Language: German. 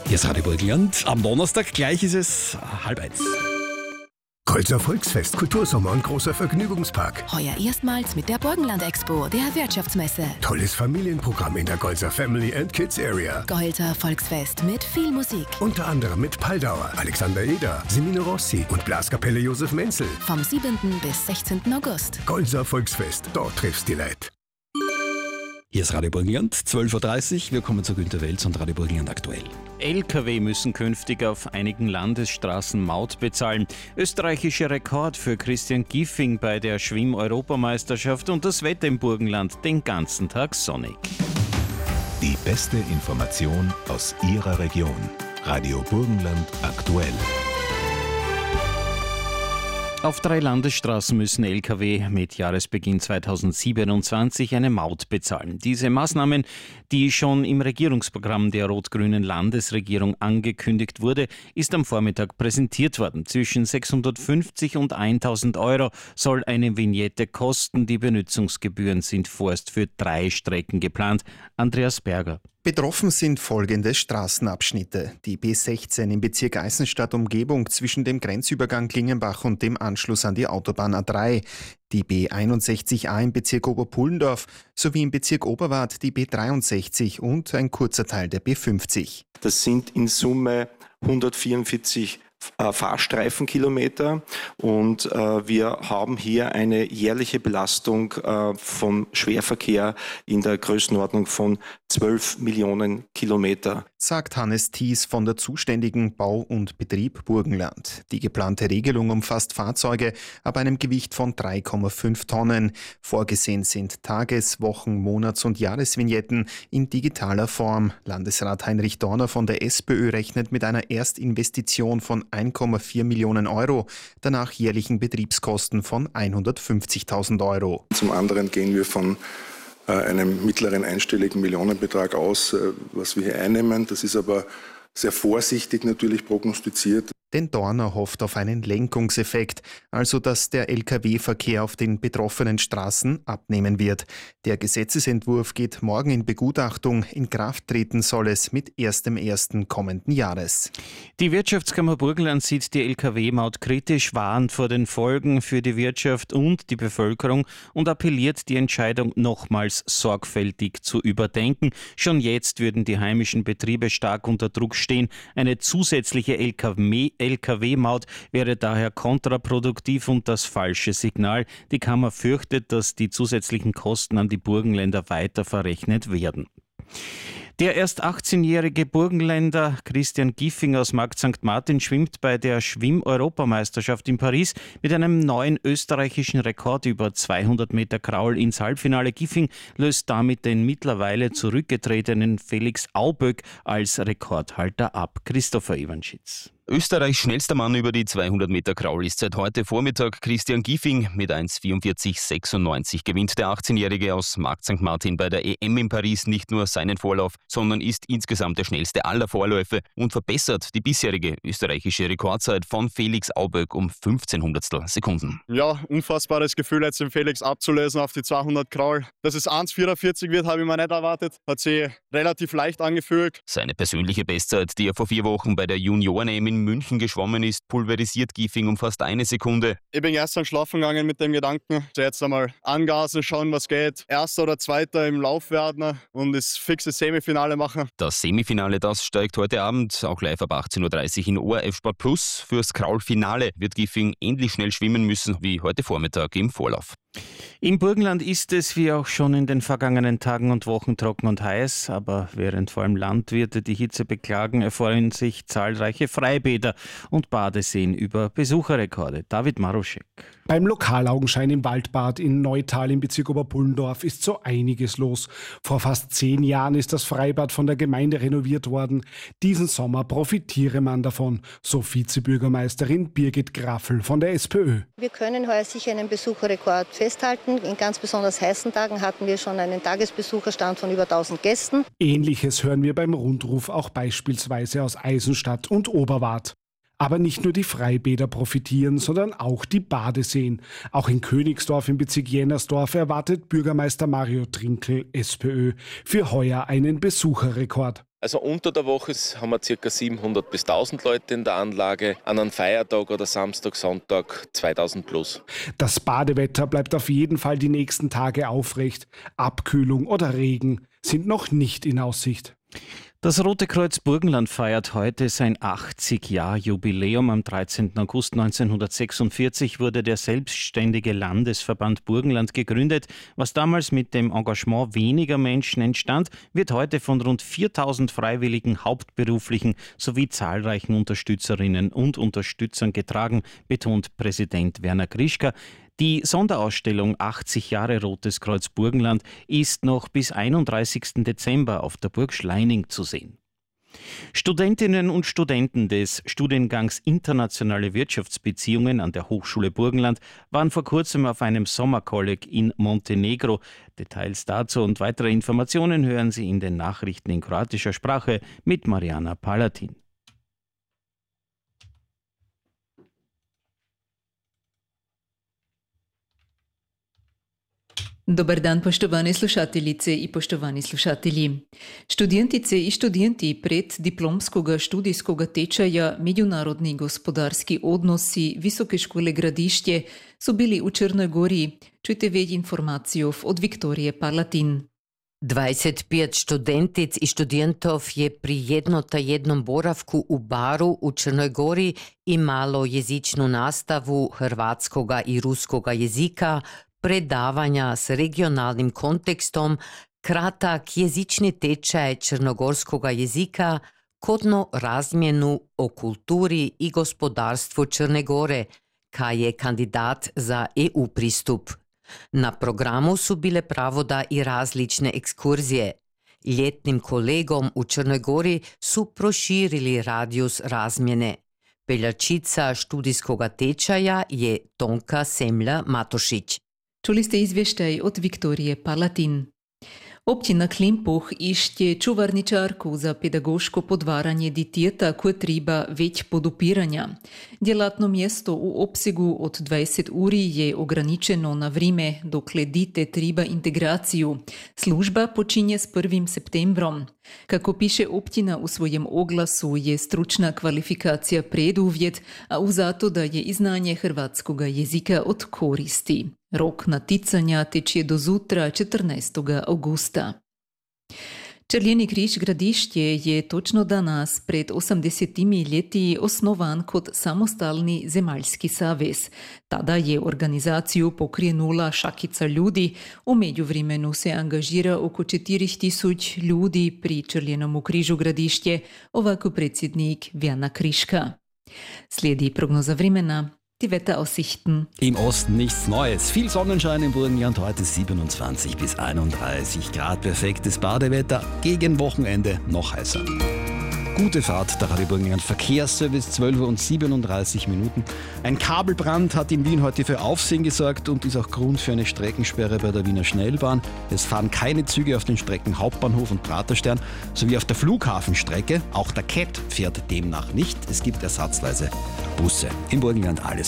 Hier ist Radio Burgenland. Am Donnerstag gleich ist es 12:30. Golzer Volksfest, Kultursommer und großer Vergnügungspark. Heuer erstmals mit der Burgenland Expo, der Wirtschaftsmesse. Tolles Familienprogramm in der Golzer Family and Kids Area. Golzer Volksfest mit viel Musik. Unter anderem mit Paldauer, Alexander Eder, Semino Rossi und Blaskapelle Josef Menzel. Vom 7. bis 16. August. Golzer Volksfest, dort triffst die Leute. Hier ist Radio Burgenland, 12:30 Uhr. Wir kommen zu Günter Welz und Radio Burgenland aktuell. Lkw müssen künftig auf einigen Landesstraßen Maut bezahlen. Österreichischer Rekord für Christian Giffing bei der Schwimm-Europameisterschaft und das Wetter im Burgenland den ganzen Tag sonnig. Die beste Information aus Ihrer Region. Radio Burgenland aktuell. Auf 3 Landesstraßen müssen Lkw mit Jahresbeginn 2027 eine Maut bezahlen. Diese Maßnahmen, die schon im Regierungsprogramm der rot-grünen Landesregierung angekündigt wurde, ist am Vormittag präsentiert worden. Zwischen 650 und 1.000 Euro soll eine Vignette kosten. Die Benutzungsgebühren sind vorerst für 3 Strecken geplant. Andreas Berger. Betroffen sind folgende Straßenabschnitte. Die B16 im Bezirk Eisenstadt-Umgebung zwischen dem Grenzübergang Klingenbach und dem Anschluss an die Autobahn A3. Die B61A im Bezirk Oberpullendorf sowie im Bezirk Oberwart die B63 und ein kurzer Teil der B50. Das sind in Summe 144 Fahrstreifenkilometer und wir haben hier eine jährliche Belastung vom Schwerverkehr in der Größenordnung von 12 Millionen Kilometer. Sagt Hannes Thies von der zuständigen Bau- und Betrieb Burgenland. Die geplante Regelung umfasst Fahrzeuge ab einem Gewicht von 3,5 Tonnen. Vorgesehen sind Tages-, Wochen-, Monats- und Jahresvignetten in digitaler Form. Landesrat Heinrich Dorner von der SPÖ rechnet mit einer Erstinvestition von 1,4 Millionen Euro, danach jährlichen Betriebskosten von 150.000 Euro. Zum anderen gehen wir von einem mittleren einstelligen Millionenbetrag aus, was wir hier einnehmen. Das ist aber sehr vorsichtig natürlich prognostiziert. Denn Dorner hofft auf einen Lenkungseffekt, also dass der Lkw-Verkehr auf den betroffenen Straßen abnehmen wird. Der Gesetzesentwurf geht morgen in Begutachtung. In Kraft treten soll es mit 1.1. kommenden Jahres. Die Wirtschaftskammer Burgenland sieht die Lkw-Maut kritisch, warnt vor den Folgen für die Wirtschaft und die Bevölkerung und appelliert, die Entscheidung nochmals sorgfältig zu überdenken. Schon jetzt würden die heimischen Betriebe stark unter Druck stehen. Eine zusätzliche Lkw-Maut wäre daher kontraproduktiv und das falsche Signal. Die Kammer fürchtet, dass die zusätzlichen Kosten an die Burgenländer weiter verrechnet werden. Der erst 18-jährige Burgenländer Christian Giffing aus Markt St. Martin schwimmt bei der Schwimm-Europameisterschaft in Paris mit einem neuen österreichischen Rekord über 200 Meter Kraul ins Halbfinale. Giffing löst damit den mittlerweile zurückgetretenen Felix Auböck als Rekordhalter ab. Christopher Iwanschitz. Österreichs schnellster Mann über die 200 Meter Kraul ist seit heute Vormittag Christian Giffing. Mit 1,44,96 gewinnt der 18-Jährige aus Markt St. Martin bei der EM in Paris nicht nur seinen Vorlauf, sondern ist insgesamt der schnellste aller Vorläufe und verbessert die bisherige österreichische Rekordzeit von Felix Auböck um 15 Hundertstel Sekunden. Ja, unfassbares Gefühl, jetzt den Felix abzulösen auf die 200 Kraul. Dass es 1,44 wird, habe ich mir nicht erwartet. Hat sich relativ leicht angefühlt. Seine persönliche Bestzeit, die er vor 4 Wochen bei der Junioren-EM in München geschwommen ist, pulverisiert Giffing um fast 1 Sekunde. Ich bin gestern schlafen gegangen mit dem Gedanken, jetzt einmal angasen, schauen, was geht. Erster oder Zweiter im Lauf werden und das fixe Semifinale machen. Das Semifinale, das steigt heute Abend, auch live ab 18:30 Uhr in ORF Sport Plus. Fürs Kraulfinale wird Giffing ähnlich schnell schwimmen müssen wie heute Vormittag im Vorlauf. Im Burgenland ist es wie auch schon in den vergangenen Tagen und Wochen trocken und heiß, aber während vor allem Landwirte die Hitze beklagen, erfreuen sich zahlreiche Freibäder und Badeseen über Besucherrekorde. David Maruschek. Beim Lokalaugenschein im Waldbad in Neutal im Bezirk Oberpullendorf ist so einiges los. Vor fast 10 Jahren ist das Freibad von der Gemeinde renoviert worden. Diesen Sommer profitiere man davon, so Vizebürgermeisterin Birgit Graffel von der SPÖ. Wir können heuer sicher einen Besucherrekord festhalten. In ganz besonders heißen Tagen hatten wir schon einen Tagesbesucherstand von über 1000 Gästen. Ähnliches hören wir beim Rundruf auch beispielsweise aus Eisenstadt und Oberwart. Aber nicht nur die Freibäder profitieren, sondern auch die Badeseen. Auch in Königsdorf im Bezirk Jennersdorf erwartet Bürgermeister Mario Trinkl, SPÖ, für heuer einen Besucherrekord. Also unter der Woche haben wir ca. 700 bis 1000 Leute in der Anlage, an einem Feiertag oder Samstag, Sonntag 2000 plus. Das Badewetter bleibt auf jeden Fall die nächsten Tage aufrecht. Abkühlung oder Regen sind noch nicht in Aussicht. Das Rote Kreuz Burgenland feiert heute sein 80-Jahr-Jubiläum. Am 13. August 1946 wurde der selbstständige Landesverband Burgenland gegründet. Was damals mit dem Engagement weniger Menschen entstand, wird heute von rund 4000 freiwilligen Hauptberuflichen sowie zahlreichen Unterstützerinnen und Unterstützern getragen, betont Präsident Werner Krischka. Die Sonderausstellung 80 Jahre Rotes Kreuz Burgenland ist noch bis 31. Dezember auf der Burg Schleining zu sehen. Studentinnen und Studenten des Studiengangs Internationale Wirtschaftsbeziehungen an der Hochschule Burgenland waren vor kurzem auf einem Sommerkolleg in Montenegro. Details dazu und weitere Informationen hören Sie in den Nachrichten in kroatischer Sprache mit Mariana Palatin. Dobar dan, poštovane slušateljice i poštovani slušatelji. Študentice i študenti preddiplomskoga študijskoga tečaja Međunarodni gospodarski odnosi Visoke škole Gradišće su bili u Črnoj Gori. Čujte več informacij od Viktorije Palatin. 25 študentic i študentov je pri jednotajednom boravku u baru u Črnoj Gori imalo jezičnu nastavu hrvatskoga i ruskoga jezika, predavanja s regionalnim kontekstom, kratak jezični tečaj črnogorskoga jezika, kodno razmjenu o kulturi i gospodarstvu Črne Gore, kaj je kandidat za EU pristup. Na programu su bile pravoda i različne ekskurzije. Ljetnim kolegom u Črnoj Gori su proširili radijus razmjene. Peljačica študijskoga tečaja je Tonka Semlja-Matošić. Čuli ste izvještaj od Viktorije Palatin. Općina Klimpuh išće čuvarničarku za pedagoško podvaranje diteta koje treba već podupiranja. Djelatno mjesto u opsegu od 20 uri je ograničeno na vrijeme dokle dite treba integraciju. Služba počinje s 1. septembrom. Kako piše općina u svojem oglasu, je stručna kvalifikacija preduvjet, a uz zato da je i znanje hrvatskoga jezika od koristi. Rok naticanja teče do zutra 14. augusta. Črljeni križ Gradišće je točno danas pred 80 leti osnovan kot samostalni zemaljski savez. Tada je organizaciju pokrenula šakica ljudi, u međuvremenu se angažira oko 4000 ljudi pri Črljenom križu Gradišće, ovako predsjednik Werner Krischka. Slijedi prognoza vremena. Die Wetteraussichten. Im Osten nichts Neues. Viel Sonnenschein im Burgenland, heute 27 bis 31 Grad. Perfektes Badewetter. Gegen Wochenende noch heißer. Gute Fahrt, der Radio Burgenland Verkehrsservice, 12 Uhr und 37 Minuten. Ein Kabelbrand hat in Wien heute für Aufsehen gesorgt und ist auch Grund für eine Streckensperre bei der Wiener Schnellbahn. Es fahren keine Züge auf den Strecken Hauptbahnhof und Praterstern sowie auf der Flughafenstrecke. Auch der CAT fährt demnach nicht. Es gibt ersatzweise Busse. Im Burgenland alles.